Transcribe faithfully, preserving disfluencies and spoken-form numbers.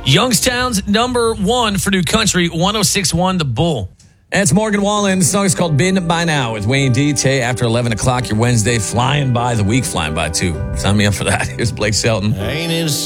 Youngstown's number one for New Country, one oh six point one The Bull. It's Morgan Wallen. The song is called Been By Now with Wayne D. Tay after eleven o'clock, your Wednesday. Flying by, the week flying by, too. Sign me up for that. Here's Blake Shelton. Ain't it